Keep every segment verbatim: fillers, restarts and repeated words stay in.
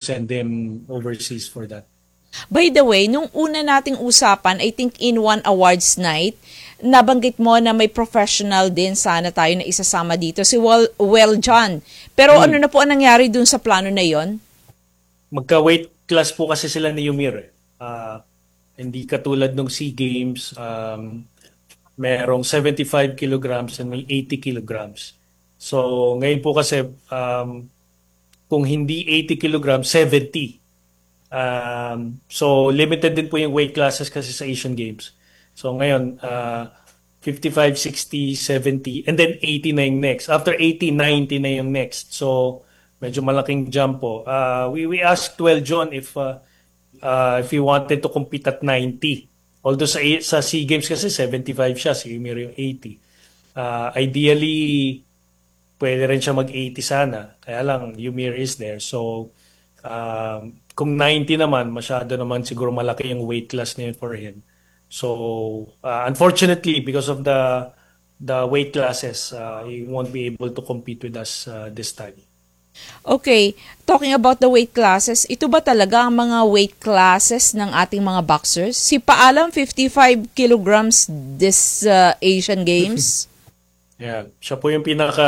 send them overseas for that. By the way, nung una nating usapan, I think in one awards night, nabanggit mo na may professional din sana tayo na isasama dito, si Well, well John. Pero hmm. ano na po ang nangyari dun sa plano na yon? Magka-weight class po kasi sila ni Yumir. Uh, hindi katulad ng SEA Games, um, merong seventy-five kilograms and may eighty kilograms. So ngayon po kasi, um, kung hindi eighty kilograms, seventy. Um, so limited din po yung weight classes kasi sa Asian Games. So ngayon, uh, fifty-five, sixty, seventy, and then eighty na yung next. After eighty, ninety na yung next. So medyo malaking jump po. Uh, we, we asked Well John if uh, uh, if he wanted to compete at ninety. Although sa, sa SEA Games kasi seventy-five siya, si Yumir yung eighty. Uh, ideally, pwede rin siya mag-eighty sana. Kaya lang, Yumir is there. So, um, kung ninety naman, masyado naman siguro malaki yung weight class na yun for him. So, uh, unfortunately, because of the the weight classes, uh, he won't be able to compete with us uh, this time. Okay, talking about the weight classes, ito ba talaga ang mga weight classes ng ating mga boxers? Si Paalam, fifty-five kilograms this uh, Asian Games. Yeah, siya po yung pinaka...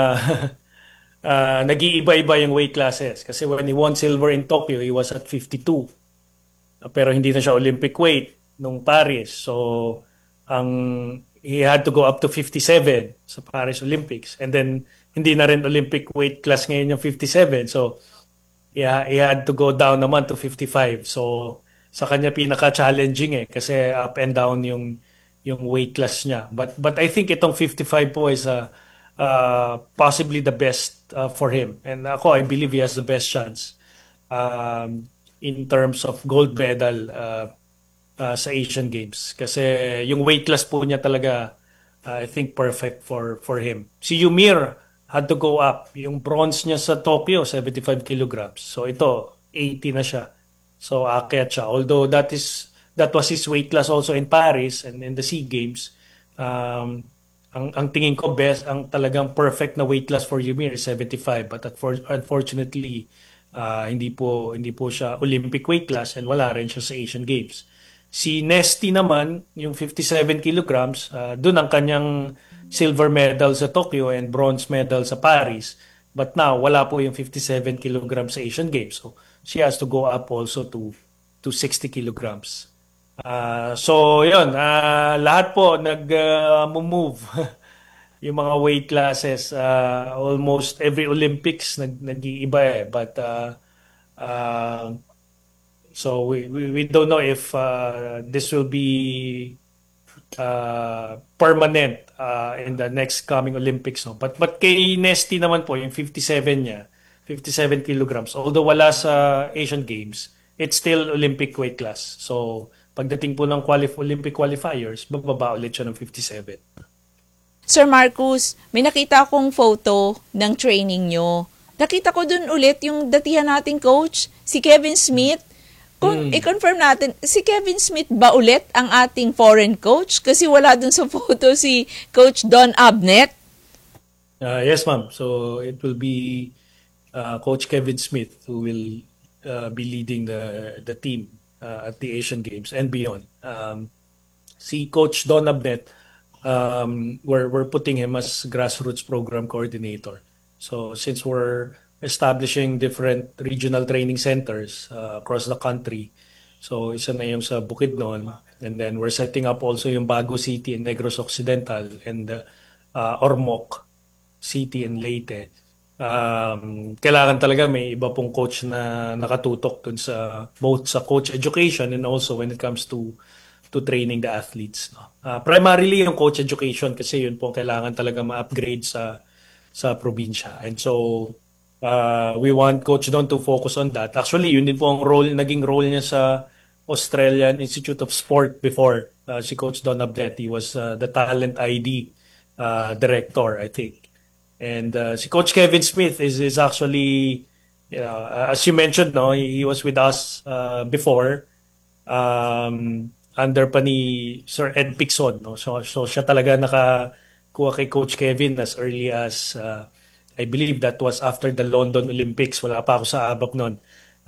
Uh, nag-iiba-iba yung weight classes. Kasi when he won silver in Tokyo, he was at fifty-two. Uh, pero hindi na siya Olympic weight nung Paris. So, ang he had to go up to fifty-seven sa Paris Olympics. And then, hindi na rin Olympic weight class ngayon yung fifty-seven. So, yeah, he had to go down naman to fifty-five. So, sa kanya pinaka-challenging eh. Kasi up and down yung yung weight class niya. But but I think itong fifty-five po is a Uh, possibly the best uh, for him. And ako, I believe he has the best chance um, in terms of gold medal uh, uh, sa Asian Games. Kasi yung weight class po niya talaga, uh, I think perfect for for him. Si Yumir had to go up. Yung bronze niya sa Tokyo, seventy-five kilograms. So ito, eighty na siya. So aakyat siya. Although that is that was his weight class also in Paris and in the SEA Games. Um, Ang, ang tingin ko best, ang talagang perfect na weight class for Yumir is seventy-five. But unfortunately, uh, hindi po hindi po siya Olympic weight class and wala rin siya sa Asian Games. Si Nesty naman, yung fifty-seven kilograms, uh, dun ang kanyang silver medal sa Tokyo and bronze medal sa Paris. But now, wala po yung fifty-seven kilograms sa Asian Games. So, she has to go up also to to sixty kilograms. Uh, so, yun. Uh, lahat po nag-move. Uh, yung mga weight classes. Uh, almost every Olympics nag nag-iiba eh. But, uh, uh, so we, we, we don't know if uh, this will be uh, permanent uh, in the next coming Olympics. No? But, but kay Nesty naman po, yung fifty-seven niya, fifty-seven kilograms. Although wala sa Asian Games, it's still Olympic weight class. So, pagdating po ng qualif- Olympic qualifiers, bababa ulit siya ng fifty-seven. Sir Marcus, may nakita akong photo ng training nyo. Nakita ko dun ulit yung datihan nating coach, si Kevin Smith. Kung hmm. i-confirm natin, si Kevin Smith ba ulit ang ating foreign coach? Kasi wala dun sa photo si Coach Don Abnett. Uh, yes, ma'am. So it will be uh, Coach Kevin Smith who will uh, be leading the the team Uh, at the Asian Games and beyond. Um, si Coach Don Abnett, um, we're, we're putting him as grassroots program coordinator. So since we're establishing different regional training centers uh, across the country, so isa na yung sa Bukidnon, and then we're setting up also yung Bago City in Negros Occidental and uh, Ormoc City in Leyte. Um, kailangan talaga may iba pong coach na nakatutok dun sa both sa coach education and also when it comes to to training the athletes. No? Uh, primarily yung coach education kasi yun po kailangan talaga ma-upgrade sa sa probinsya. And so uh, we want Coach Don to focus on that. Actually, yun din po ang role, naging role niya sa Australian Institute of Sport before. Uh, si Coach Don Abnett, he was uh, the talent I D uh, director, I think. And uh, si Coach Kevin Smith is is actually, you know, as you mentioned, no, he, he was with us uh, before um, under pa ni Sir Ed Picson, no. So so siya talaga nakakuha kay Coach Kevin as early as uh, I believe that was after the London Olympics. Wala pa ako sa abak noon.